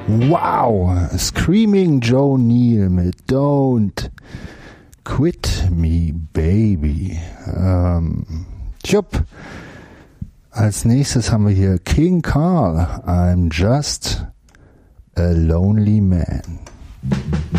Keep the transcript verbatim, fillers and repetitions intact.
Wow, Screaming Joe Neal mit Don't Quit Me Baby. Ähm, Jupp. Als nächstes haben wir hier King Carl, I'm Just a Lonely Man.